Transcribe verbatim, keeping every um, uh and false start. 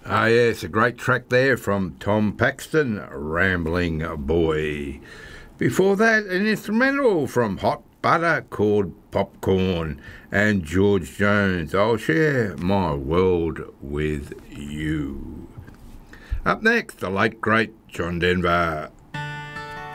Ah, yes, a great track there from Tom Paxton, Rambling Boy. Before that, an instrumental from Hot Butter called Popcorn, and George Jones, I'll Share My World With You. Up next, the late great John Denver.